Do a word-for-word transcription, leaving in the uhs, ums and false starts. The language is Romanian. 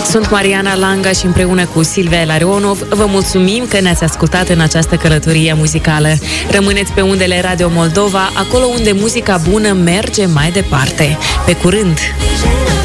Sunt Mariana Langa și împreună cu Silvia Elarionov vă mulțumim că ne-ați ascultat în această călătorie muzicală. Rămâneți pe undele Radio Moldova, acolo unde muzica bună merge mai departe. Pe curând!